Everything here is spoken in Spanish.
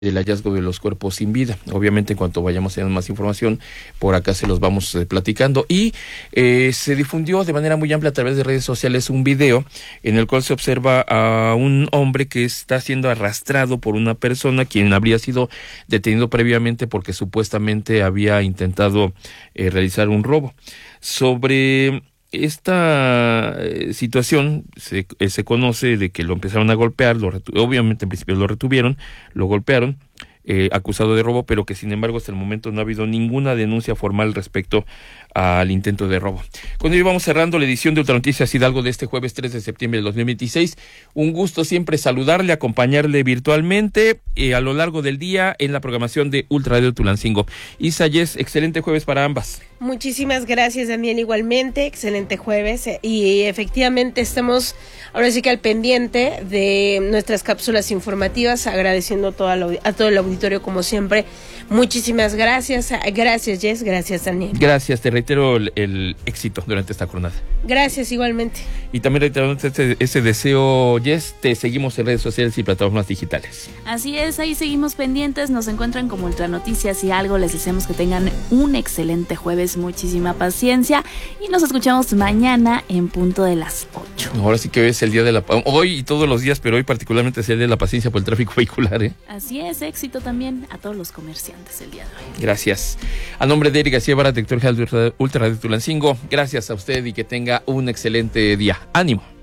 del hallazgo de los cuerpos sin vida. Obviamente, en cuanto vayamos teniendo más información, por acá se los vamos platicando. Y se difundió de manera muy amplia a través de redes sociales un video en el cual se observa a un hombre que está siendo arrastrado por una persona quien habría sido detenido previamente porque supuestamente había intentado realizar un robo. Sobre esta situación se conoce de que lo empezaron a golpear, obviamente en principio lo retuvieron, lo golpearon, acusado de robo, pero que sin embargo hasta el momento no ha habido ninguna denuncia formal respecto al intento de robo. Con ello vamos cerrando la edición de Ultranoticias Hidalgo de este jueves 3 de septiembre de 2026. Un gusto siempre saludarle, acompañarle virtualmente a lo largo del día en la programación de Ultraradio Tulancingo. Isa, Jess, excelente jueves para ambas. Muchísimas gracias, Daniel, igualmente, excelente jueves, y efectivamente estamos ahora sí que al pendiente de nuestras cápsulas informativas, agradeciendo a todo el auditorio como siempre. Muchísimas gracias, gracias Jess, gracias Daniel. Gracias, te reitero el éxito durante esta jornada. Gracias igualmente. Y también reiterando ese deseo, Jess, te seguimos en redes sociales y plataformas digitales. Así es, ahí seguimos pendientes, nos encuentran como Ultranoticias Hidalgo, les deseamos que tengan un excelente jueves, muchísima paciencia y nos escuchamos mañana en punto de las 8. Ahora sí que hoy es el día de la hoy y todos los días, pero hoy particularmente es el día de la paciencia por el tráfico vehicular, ¿eh? Así es, éxito también a todos los comerciantes el día de hoy. Gracias. A nombre de Eric García Barra, director general de Ultraradio Tulancingo, gracias a usted y que tenga un excelente día. ¡Ánimo!